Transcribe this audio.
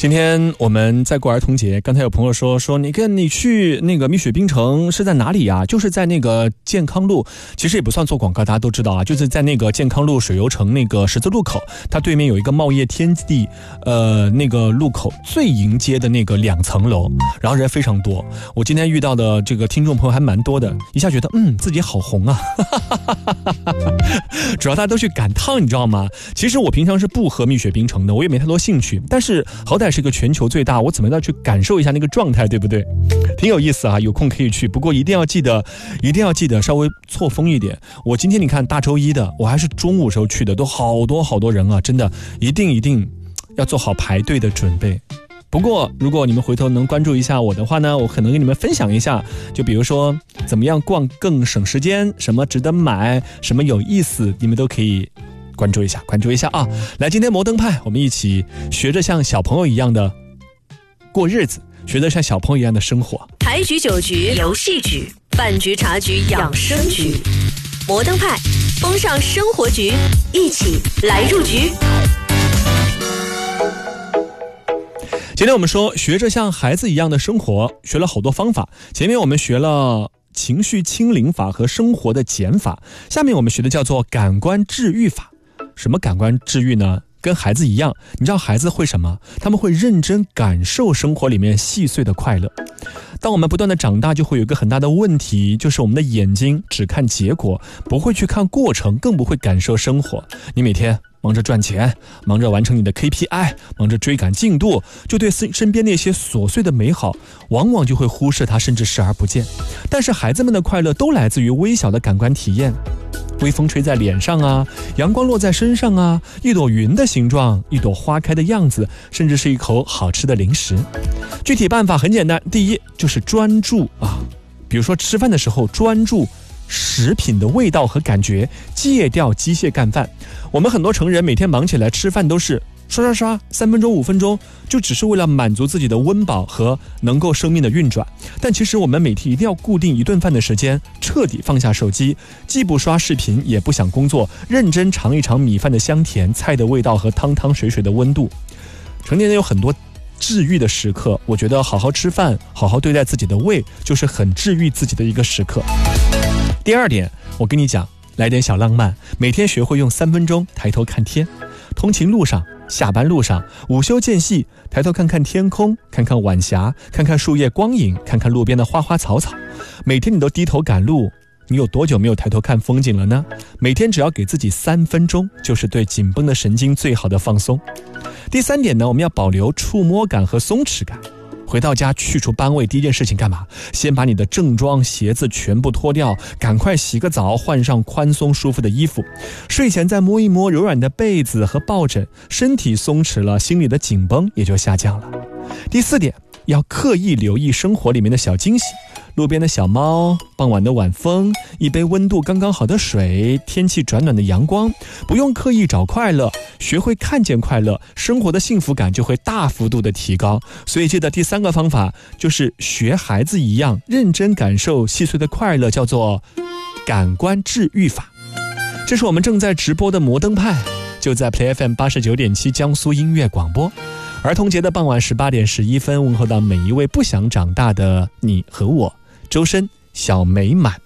今天我们在过儿童节，刚才有朋友说你去那个蜜雪冰城是在哪里呀？就是在那个健康路，其实也不算做广告，大家都知道啊，就是在那个健康路水游城那个十字路口，它对面有一个茂业天地，那个路口最迎接的那个2层楼，然后人非常多。我今天遇到的这个听众朋友还蛮多的，一下觉得自己好红啊，主要大家都去赶趟，你知道吗？其实我平常是不喝蜜雪冰城的，我也没太多兴趣，但是好歹是个全球最大，我怎么样去感受一下那个状态，对不对？挺有意思啊，有空可以去，不过一定要记得稍微错峰一点。我今天你看大周一的，我还是中午时候去的，都好多人啊，真的一定要做好排队的准备。不过如果你们回头能关注一下我的话呢，我可能跟你们分享一下，就比如说怎么样逛更省时间，什么值得买，什么有意思，你们都可以关注一下啊！来，今天摩登派，我们一起学着像小朋友一样的过日子，学着像小朋友一样的生活。 牌局酒局游戏局，饭局茶局养生局，摩登派风尚生活局，一起来入局。 今天我们说学着像孩子一样的生活，学了好多方法。前面我们学了情绪清零法和生活的减法，下面我们学的叫做感官治愈法。什么感官治愈呢？跟孩子一样，你知道孩子会什么？他们会认真感受生活里面细碎的快乐。当我们不断的长大，就会有一个很大的问题，就是我们的眼睛只看结果，不会去看过程，更不会感受生活。你每天忙着赚钱，忙着完成你的 KPI， 忙着追赶进度，就对身边那些琐碎的美好往往就会忽视它，甚至视而不见。但是孩子们的快乐都来自于微小的感官体验，微风吹在脸上啊，阳光落在身上啊，一朵云的形状，一朵花开的样子，甚至是一口好吃的零食。具体办法很简单，第一就是专注啊，比如说吃饭的时候专注食品的味道和感觉，戒掉机械干饭。我们很多成人每天忙起来吃饭都是刷3分钟5分钟，就只是为了满足自己的温饱和能够生命的运转。但其实我们每天一定要固定1顿饭的时间，彻底放下手机，既不刷视频也不想工作，认真尝一尝米饭的香甜，菜的味道和汤汤水水的温度。成年人有很多治愈的时刻，我觉得好好吃饭，好好对待自己的胃，就是很治愈自己的一个时刻。第二点，我跟你讲，来点小浪漫，每天学会用3分钟抬头看天。通勤路上，下班路上，午休间隙，抬头看看天空，看看晚霞，看看树叶光影，看看路边的花花草草。每天你都低头赶路，你有多久没有抬头看风景了呢？每天只要给自己3分钟，就是对紧绷的神经最好的放松。第三点呢，我们要保留触摸感和松弛感。回到家去除班味，第一件事情干嘛？先把你的正装鞋子全部脱掉，赶快洗个澡，换上宽松舒服的衣服。睡前再摸一摸柔软的被子和抱枕，身体松弛了，心里的紧绷也就下降了。第四点，要刻意留意生活里面的小惊喜，路边的小猫，傍晚的晚风，一杯温度刚刚好的水，天气转暖的阳光。不用刻意找快乐，学会看见快乐，生活的幸福感就会大幅度的提高。所以记得第3个方法就是学孩子一样，认真感受细碎的快乐，叫做感官治愈法。这是我们正在直播的摩登派，就在 Play FM 89.7江苏音乐广播。儿童节的傍晚18点11分，问候到每一位不想长大的你和我。周深，小美满。